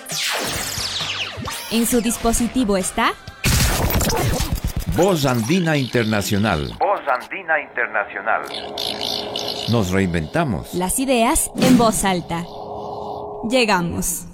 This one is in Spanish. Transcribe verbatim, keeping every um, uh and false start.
En su dispositivo está Voz Andina Internacional. Voz Andina Internacional. Nos reinventamos. las ideas en voz alta. Llegamos.